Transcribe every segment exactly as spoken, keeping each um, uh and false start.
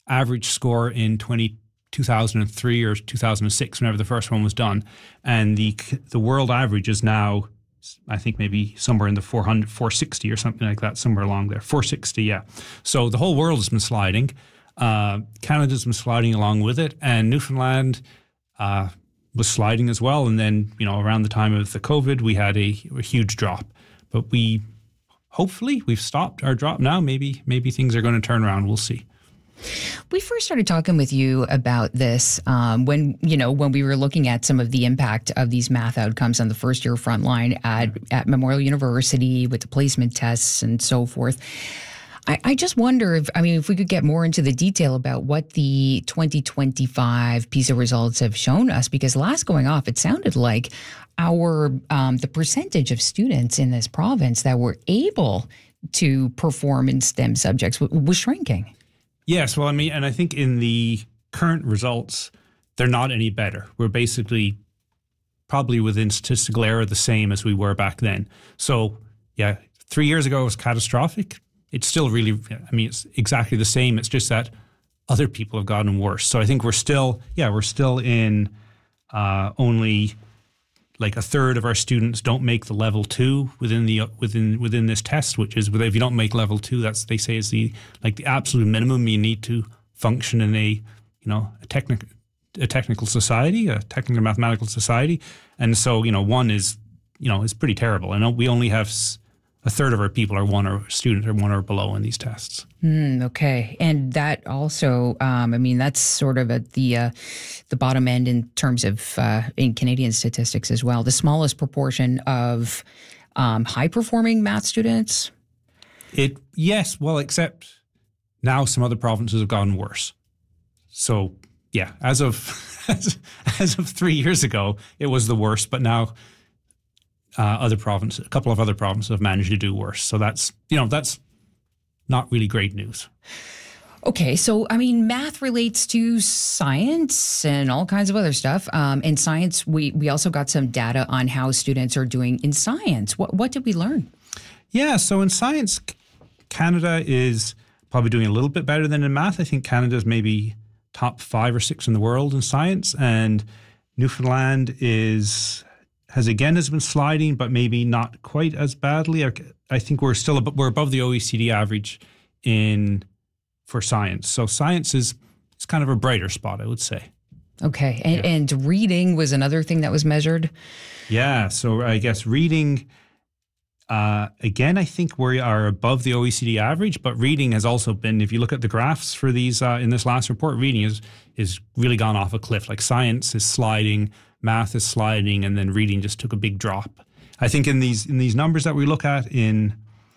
average score in twenty, two thousand three or two thousand six, whenever the first one was done. And the the world average is now, I think, maybe somewhere in the four hundred, four sixty or something like that, somewhere along there. four sixty, yeah. So the whole world has been sliding. Uh, Canada's been sliding along with it. And Newfoundland uh, was sliding as well. And then, you know, around the time of the COVID, we had a, a huge drop. But we, hopefully, we've stopped our drop now. Maybe, maybe things are going to turn around. We'll see. We first started talking with you about this um, when, you know, when we were looking at some of the impact of these math outcomes on the first year frontline at, at Memorial University with the placement tests and so forth. I, I just wonder if, I mean, if we could get more into the detail about what the twenty twenty-five PISA results have shown us, because last going off, it sounded like our, um, the percentage of students in this province that were able to perform in STEM subjects w- was shrinking. Yes, well, I mean, and I think in the current results, they're not any better. We're basically probably within statistical error the same as we were back then. So, yeah, three years ago it was catastrophic. It's still really, I mean, it's exactly the same. It's just that other people have gotten worse. So I think we're still, yeah, we're still in uh, only like a third of our students don't make the level two within the within within this test, which is if you don't make level two, that's they say is the like the absolute minimum you need to function in a you know a technical a technical society, a technical mathematical society, and so you know one is you know is pretty terrible. And we only have a third of our people are one or student or one or below in these tests. Mm, okay, and that also, um, I mean, that's sort of at the uh, the bottom end in terms of uh, in Canadian statistics as well. The smallest proportion of um, high performing math students. It yes, well, except now some other provinces have gotten worse. So yeah, as of as, as of three years ago, it was the worst, but now. Uh, other provinces, a couple of other provinces have managed to do worse. So that's, you know, that's not really great news. Okay, so, I mean, math relates to science and all kinds of other stuff. Um, in science, we, we also got some data on how students are doing in science. What, what did we learn? Yeah, so in science, Canada is probably doing a little bit better than in math. I think Canada is maybe top five or six in the world in science. And Newfoundland is... has again has been sliding, but maybe not quite as badly. I, I think we're still ab- we're above the O E C D average in for science. So science is it's kind of a brighter spot, I would say. Okay, and, yeah. and reading was another thing that was measured. Yeah, so I guess reading. Uh, again, I think we are above the O E C D average, but reading has also been. If you look at the graphs for these uh, in this last report, reading is is really gone off a cliff. Like science is sliding. Math is sliding, and then reading just took a big drop. I think in these in these numbers that we look at in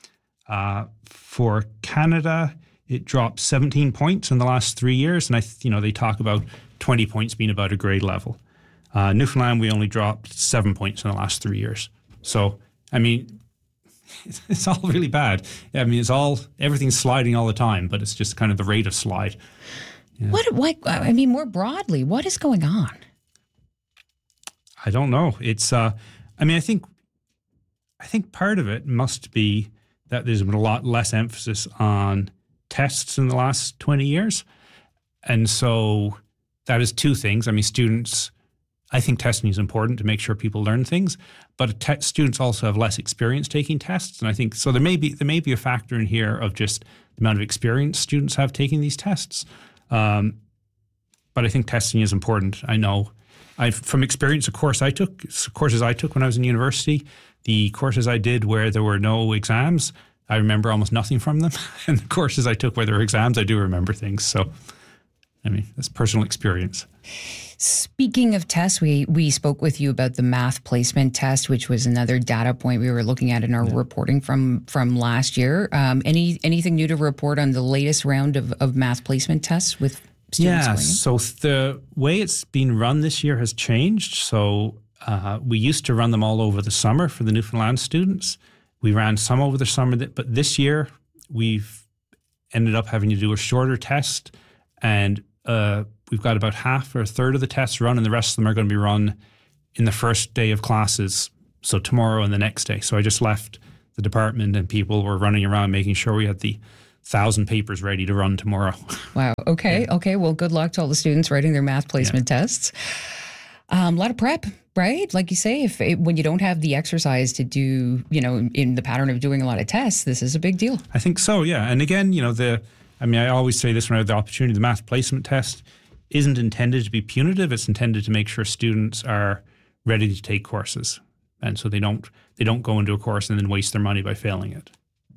uh, for Canada, it dropped seventeen points in the last three years, and I you know they talk about twenty points being about a grade level. Uh, Newfoundland, we only dropped seven points in the last three years. So I mean, it's, it's all really bad. I mean, it's all everything's sliding all the time, but it's just kind of the rate of slide. Yeah. What what I mean, more broadly, what is going on? I don't know. It's, uh, I mean, I think, I think part of it must be that there's been a lot less emphasis on tests in the last twenty years. And so that is two things. I mean, students, I think testing is important to make sure people learn things, but te- students also have less experience taking tests. And I think, so there may be, there may be a factor in here of just the amount of experience students have taking these tests. Um, but I think testing is important. I know. I, from experience, a course I took, courses I took when I was in university, the courses I did where there were no exams, I remember almost nothing from them. And the courses I took where there were exams, I do remember things. So, I mean, that's personal experience. Speaking of tests, we we spoke with you about the math placement test, which was another data point we were looking at in our yeah. reporting from from last year. Um, any anything new to report on the latest round of, of math placement tests with students? Yeah, so the way it's been run this year has changed. So uh, we used to run them all over the summer for the Newfoundland students. We ran some over the summer, but this year we've ended up having to do a shorter test, and uh, we've got about half or a third of the tests run, and the rest of them are going to be run in the first day of classes, so tomorrow and the next day. So I just left the department, and people were running around making sure we had the thousand papers ready to run tomorrow. Wow. Okay. Yeah. Okay. Well, good luck to all the students writing their math placement yeah. tests. Um, a lot of prep, right? Like you say, if it, when you don't have the exercise to do, you know, in the pattern of doing a lot of tests, this is a big deal. I think so, yeah. And again, you know, the, I mean, I always say this when I have the opportunity, the math placement test isn't intended to be punitive. It's intended to make sure students are ready to take courses. And so they don't, they don't go into a course and then waste their money by failing it.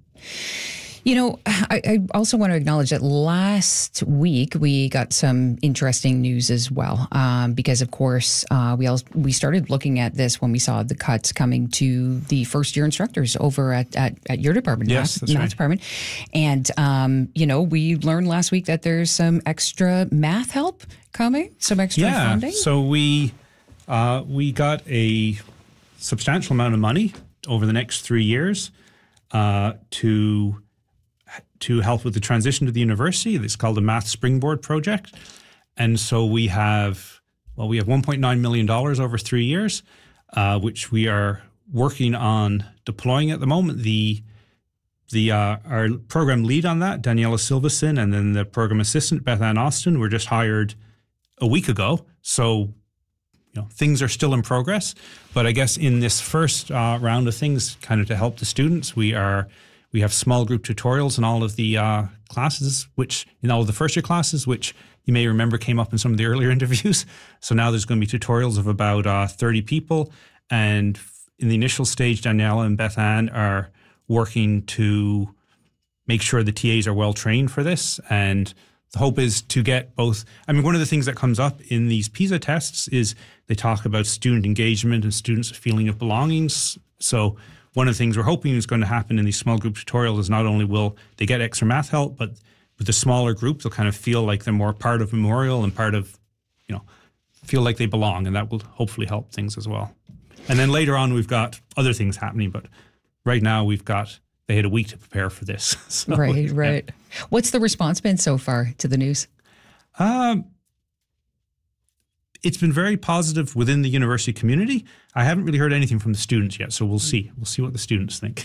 You know, I, I also want to acknowledge that last week we got some interesting news as well, um, because of course uh, we all, we started looking at this when we saw the cuts coming to the first year instructors over at, at, at your department, yes, math, that's math right. department, and um, you know, we learned last week that there's some extra math help coming, some extra yeah, funding. So we uh, we got a substantial amount of money over the next three years uh, to. to help with the transition to the university. It's called the Math Springboard Project. And so we have, well, we have one point nine million dollars over three years, uh, which we are working on deploying at the moment. The the uh, our program lead on that, Daniela Silvason, and then the program assistant, Beth Ann Austin, were just hired a week ago. So, you know, things are still in progress. But I guess in this first uh, round of things, kind of to help the students, we are We have small group tutorials in all of the uh, classes, which in all of the first year classes, which you may remember came up in some of the earlier interviews. So now there's going to be tutorials of about uh, thirty people. And in the initial stage, Daniela and Beth Ann are working to make sure the T As are well trained for this. And the hope is to get both. I mean, one of the things that comes up in these PISA tests is they talk about student engagement and students' feeling of belongings. So one of the things we're hoping is going to happen in these small group tutorials is not only will they get extra math help, but with the smaller group, they'll kind of feel like they're more part of Memorial and part of, you know, feel like they belong. And that will hopefully help things as well. And then later on, we've got other things happening. But right now, we've got, they had a week to prepare for this. So, right, right. Yeah. What's the response been so far to the news? Um, It's been very positive within the university community. I haven't really heard anything from the students yet, so we'll see. We'll see what the students think.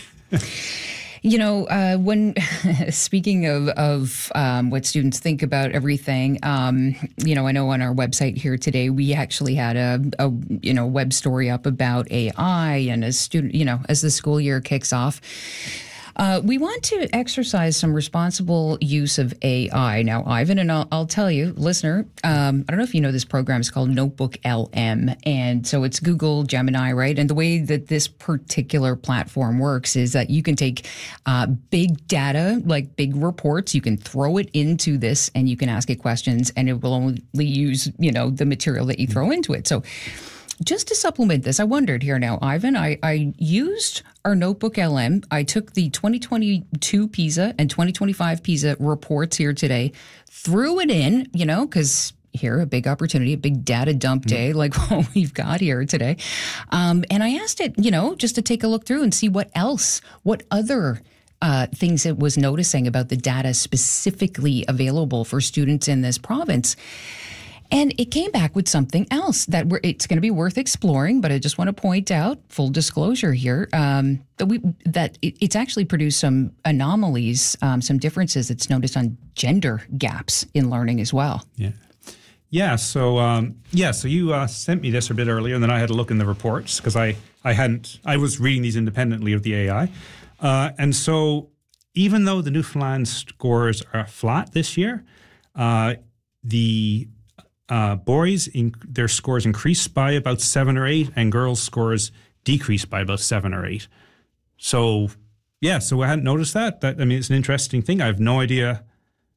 You know, uh, when speaking of, of um, what students think about everything, um, you know, I know on our website here today, we actually had a, a, you know, web story up about A I, and as student, you know, as the school year kicks off, Uh, we want to exercise some responsible use of A I. Now, Ivan, and I'll, I'll tell you, listener, um, I don't know if you know this program is called Notebook L M. And so it's Google Gemini, right? And the way that this particular platform works is that you can take uh, big data, like big reports, you can throw it into this and you can ask it questions, and it will only use, you know, the material that you throw into it. So just to supplement this, I wondered here now, Ivan, I, I used our Notebook L M. I took the twenty twenty-two PISA and twenty twenty-five PISA reports here today, threw it in, you know, because here, a big opportunity, a big data dump day mm. like what we've got here today. Um, and I asked it, you know, just to take a look through and see what else, what other uh, things it was noticing about the data specifically available for students in this province. And it came back with something else that we're, it's going to be worth exploring. But I just want to point out, full disclosure here, um, that we that it, it's actually produced some anomalies, um, some differences it's noticed on gender gaps in learning as well. Yeah, yeah. So um, yeah, so you uh, sent me this a bit earlier, and then I had to look in the reports because I I hadn't I was reading these independently of the A I, uh, and so even though the Newfoundland scores are flat this year, uh, the Uh, boys, in, their scores increased by about seven or eight, and girls' scores decreased by about seven or eight. So, yeah, so I hadn't noticed that. That I mean, it's an interesting thing. I have no idea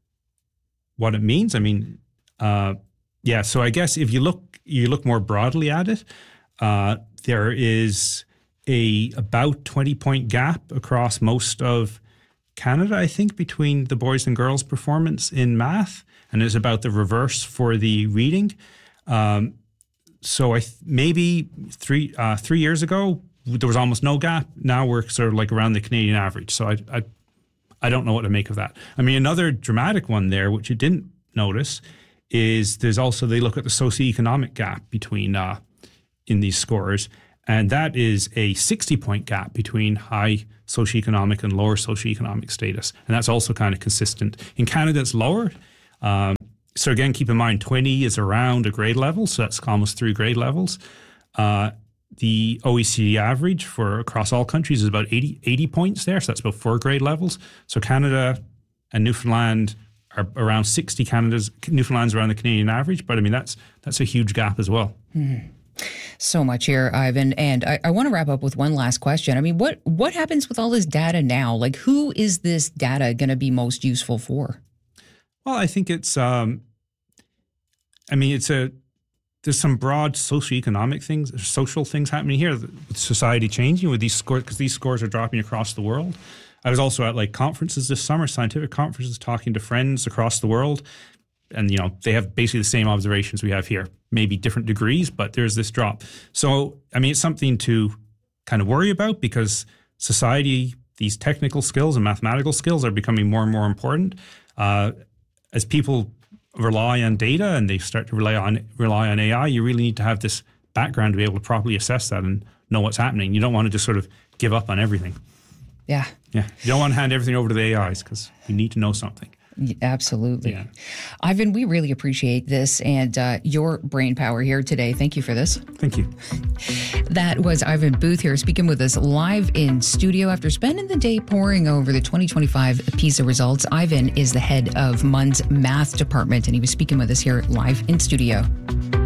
what it means. I mean, uh, yeah. So I guess if you look, you look more broadly at it, uh, there is a about twenty point gap across most of Canada, I think, between the boys and girls' performance in math. And it's about the reverse for the reading. Um, so I th- maybe three uh, three years ago, there was almost no gap. Now we're sort of like around the Canadian average. So I, I I don't know what to make of that. I mean, another dramatic one there, which you didn't notice, is there's also, they look at the socioeconomic gap between uh, in these scores. And that is a sixty point gap between high socioeconomic and lower socioeconomic status. And that's also kind of consistent. In Canada, it's lower. Um, so again, keep in mind, twenty is around a grade level. So that's almost three grade levels. Uh, the O E C D average for across all countries is about eighty, eighty points there. So that's about four grade levels. So Canada and Newfoundland are around sixty. Canada's Newfoundland's around the Canadian average. But I mean, that's that's a huge gap as well. Mm-hmm. So much here, Ivan. And I, I want to wrap up with one last question. I mean, what what happens with all this data now? Like, who is this data going to be most useful for? Well, I think it's, um, I mean, it's a, there's some broad socioeconomic things, social things happening here with society changing with these scores, because these scores are dropping across the world. I was also at like conferences this summer, scientific conferences, talking to friends across the world. And, you know, they have basically the same observations we have here, maybe different degrees, but there's this drop. So, I mean, it's something to kind of worry about because society, these technical skills and mathematical skills are becoming more and more important. Uh, as people rely on data and they start to rely on rely on A I, you really need to have this background to be able to properly assess that and know what's happening. You don't want to just sort of give up on everything. Yeah. Yeah. You don't want to hand everything over to the A Is because you need to know something. Absolutely. Yeah. Ivan, we really appreciate this and uh, your brain power here today. Thank you for this. Thank you. That was Ivan Booth here speaking with us live in studio after spending the day poring over the twenty twenty-five PISA results. Ivan is the head of M U N's math department, and he was speaking with us here live in studio.